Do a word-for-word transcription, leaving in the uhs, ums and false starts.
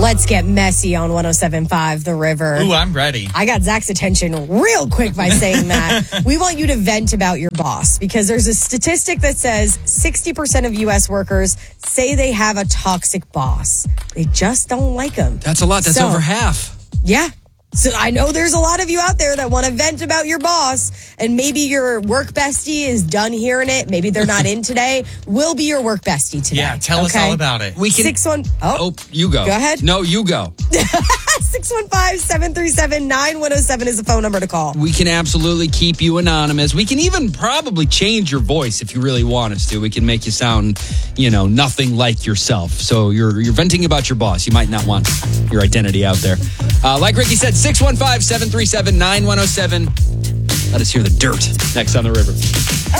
Let's get messy on one oh seven point five The River. Ooh, I'm ready. I got Zach's attention real quick by saying that. We want you to vent about your boss because there's a statistic that says sixty percent of U S workers say they have a toxic boss. They just don't like him. That's a lot. That's So, over half. Yeah. So I know there's a lot of you out there that want to vent about your boss, and maybe your work bestie is done hearing it. Maybe they're not in today. We'll be your work bestie today. Yeah, tell us all about it. We can. Six one. Oh, Oh, you go. Go ahead. No, you go. six one five, seven three seven, nine one oh seven is the phone number to call. We can absolutely keep you anonymous. We can even probably change your voice if you really want us to. We can make you sound, you know, nothing like yourself. So you're you're venting about your boss. You might not want your identity out there. Uh, like Ricky said, six one five, seven three seven, nine one oh seven. Let us hear the dirt next on The River.